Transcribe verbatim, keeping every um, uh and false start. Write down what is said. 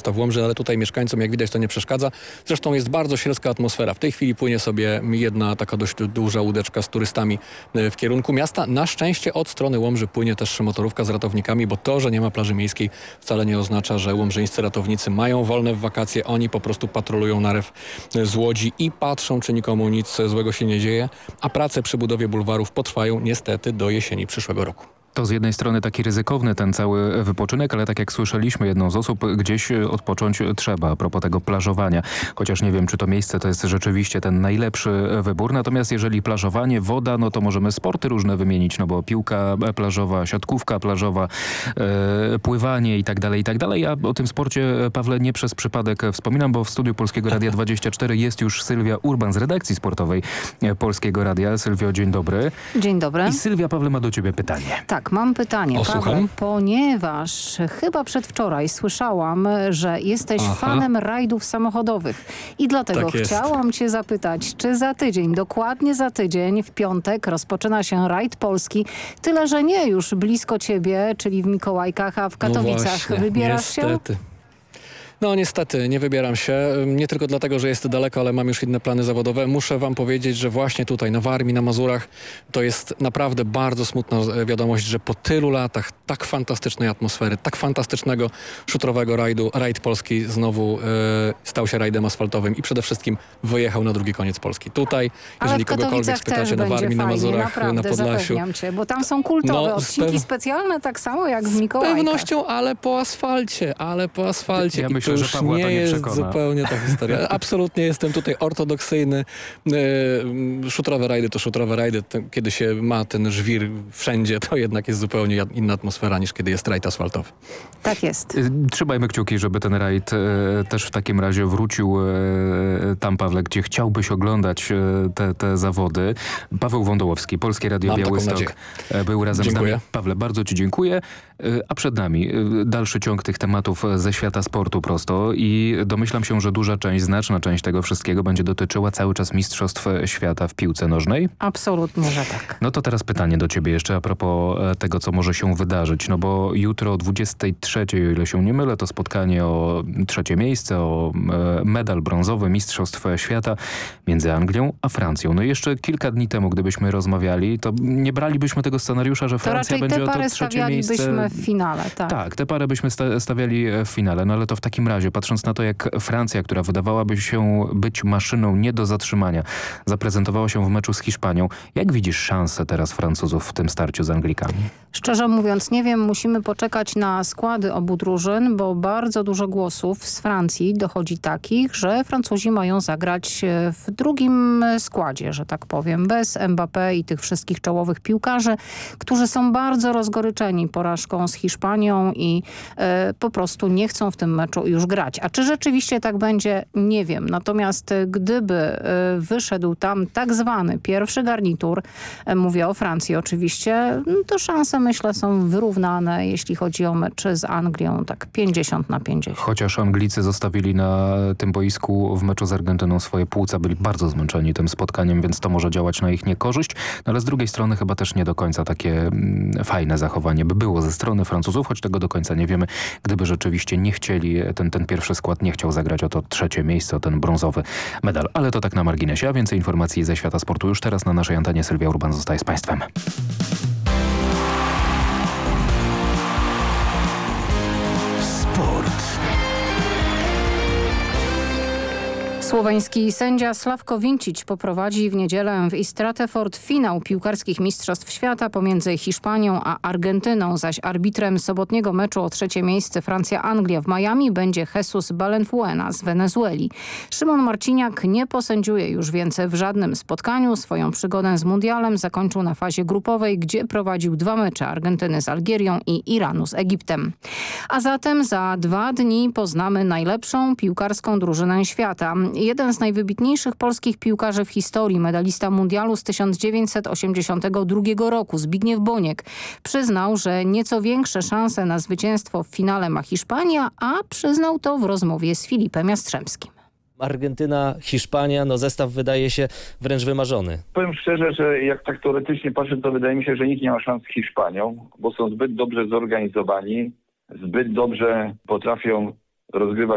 miasta w Łomży, ale tutaj mieszkańcom, jak widać, to nie przeszkadza. Zresztą jest bardzo sielska atmosfera. W tej chwili płynie sobie jedna taka dość duża łódeczka z turystami w kierunku miasta. Na szczęście od strony Łomży płynie też motorówka z ratownikami, bo to, że nie ma plaży miejskiej, wcale nie oznacza, że łomżyńscy ratownicy mają wolne w wakacje. Oni po prostu patrolują narew z łodzi i patrzą, czy nikomu nic złego się nie dzieje, a prace przy budowie bulwarów potrwają niestety do jesieni przyszłego roku. To z jednej strony taki ryzykowny ten cały wypoczynek, ale tak jak słyszeliśmy jedną z osób, gdzieś odpocząć trzeba a propos tego plażowania. Chociaż nie wiem, czy to miejsce to jest rzeczywiście ten najlepszy wybór. Natomiast jeżeli plażowanie, woda, no to możemy sporty różne wymienić, no bo piłka plażowa, siatkówka plażowa, e, pływanie i tak dalej, i tak dalej. Ja o tym sporcie, Pawle, nie przez przypadek wspominam, bo w studiu Polskiego Radia dwadzieścia cztery jest już Sylwia Urban z redakcji sportowej Polskiego Radia. Sylwio, dzień dobry. Dzień dobry. I Sylwia, Pawle, ma do ciebie pytanie. Tak. Mam pytanie, O, Paweł, ponieważ chyba przedwczoraj słyszałam, że jesteś Aha. fanem rajdów samochodowych i dlatego Tak jest. chciałam cię zapytać, czy za tydzień, dokładnie za tydzień, w piątek rozpoczyna się rajd polski, tyle że nie już blisko ciebie, czyli w Mikołajkach, a w Katowicach. No właśnie, Wybierasz niestety. się? No niestety, nie wybieram się. Nie tylko dlatego, że jest daleko, ale mam już inne plany zawodowe. Muszę wam powiedzieć, że właśnie tutaj na Warmii, na Mazurach to jest naprawdę bardzo smutna wiadomość, że po tylu latach tak fantastycznej atmosfery, tak fantastycznego szutrowego rajdu, rajd polski znowu e, stał się rajdem asfaltowym i przede wszystkim wyjechał na drugi koniec Polski. Tutaj, Ale jeżeli w Katowicach kogokolwiek spytacie też na będzie Warmii, na fajnie, Mazurach, naprawdę, na Podlasiu. zapewniam cię, bo tam są kultowe No, odcinki pew- specjalne, tak samo jak w Z Mikołajkach. pewnością, ale po asfalcie, ale po asfalcie. Ja I myślę, to że już Pawła to nie nie jest przekona. zupełnie ta historia. Absolutnie jestem tutaj ortodoksyjny. E, szutrowe rajdy to szutrowe rajdy. Ten, kiedy się ma ten żwir wszędzie, to jednak jest zupełnie inna atmosfera niż kiedy jest rajd asfaltowy. Tak jest. Y, Trzymajmy kciuki, żeby ten rajd e, też w takim razie wrócił e, tam, Pawle, gdzie chciałbyś oglądać e, te, te zawody. Paweł Wądołowski, Polskie Radio Mam taką Białystok, nadzieję. e, był razem Dziękuję. z nami. Pawle, bardzo ci dziękuję. E, a przed nami e, dalszy ciąg tych tematów ze świata sportu prosto i domyślam się, że duża część, znaczna część tego wszystkiego będzie dotyczyła cały czas Mistrzostw Świata w piłce nożnej. Absolutnie, że tak. No to teraz pytanie do ciebie jeszcze a propos e, tego, co może się wydarzyć. No bo jutro o dwudziestej trzeciej, o ile się nie mylę, to spotkanie o trzecie miejsce, o e, medal brązowy Mistrzostw Świata między Anglią a Francją. No i jeszcze kilka dni temu, gdybyśmy rozmawiali, to nie bralibyśmy tego scenariusza, że To Francja raczej będzie te o to parę trzecie miejsce. stawialibyśmy w finale, tak. Tak, tę parę byśmy sta stawiali w finale, no ale to w takim razie, patrząc na to, jak Francja, która wydawałaby się być maszyną nie do zatrzymania, zaprezentowała się w meczu z Hiszpanią, jak widzisz szansę teraz Francuzów w tym starciu z Anglikami? Szczerze mówiąc, nie wiem, musimy poczekać na składy obu drużyn, bo bardzo dużo głosów z Francji dochodzi takich, że Francuzi mają zagrać w drugim składzie, że tak powiem, bez Mbappé i tych wszystkich czołowych piłkarzy, którzy są bardzo rozgoryczeni porażką z Hiszpanią i e, po prostu nie chcą w tym meczu już grać. A czy rzeczywiście tak będzie? Nie wiem. Natomiast e, gdyby e, wyszedł tam tak zwany pierwszy garnitur, e, mówię o Francji oczywiście, to szanse myślę są wyrównane, jeśli chodzi o mecz z Anglią, tak pięćdziesiąt na pięćdziesiąt. Chociaż Anglicy zostawili na tym boisku w meczu z Argentyną swoje płuca, byli bardzo zmęczeni tym spotkaniem, więc to może działać na ich niekorzyść, no ale z drugiej strony chyba też nie do końca takie mm, fajne zachowanie by było ze strony Francuzów, choć tego do końca nie wiemy, gdyby rzeczywiście nie chcieli, ten, ten pierwszy skład nie chciał zagrać o to trzecie miejsce, o ten brązowy medal. Ale to tak na marginesie, a więcej informacji ze świata sportu już teraz na naszej antenie. Sylwia Urban zostaje z Państwem. Sport. Słoweński sędzia Sławko Vincic poprowadzi w niedzielę w Istrateford finał piłkarskich Mistrzostw Świata pomiędzy Hiszpanią a Argentyną, zaś arbitrem sobotniego meczu o trzecie miejsce Francja-Anglia w Miami będzie Jesus Balenfuena z Wenezueli. Szymon Marciniak nie posędziuje już więcej w żadnym spotkaniu. Swoją przygodę z mundialem zakończył na fazie grupowej, gdzie prowadził dwa mecze Argentyny z Algierią i Iranu z Egiptem. A zatem za dwa dni poznamy najlepszą piłkarską drużynę świata. Jeden z najwybitniejszych polskich piłkarzy w historii, medalista mundialu z tysiąc dziewięćset osiemdziesiątego drugiego roku, Zbigniew Boniek, przyznał, że nieco większe szanse na zwycięstwo w finale ma Hiszpania, a przyznał to w rozmowie z Filipem Jastrzębskim. Argentyna, Hiszpania, no zestaw wydaje się wręcz wymarzony. Powiem szczerze, że jak tak teoretycznie patrzę, to wydaje mi się, że nikt nie ma szans z Hiszpanią, bo są zbyt dobrze zorganizowani, zbyt dobrze potrafią rozgrywać